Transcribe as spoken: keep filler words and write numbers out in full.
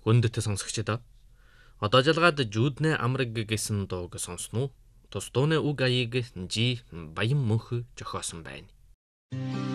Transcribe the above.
Хүндэт сонсогчдоо одоо жалгаад жүүднэ амраг гэсэн дууг сонсно уу? Тус дууны үг аяыг Жи Баян мөнх зохиосон байна.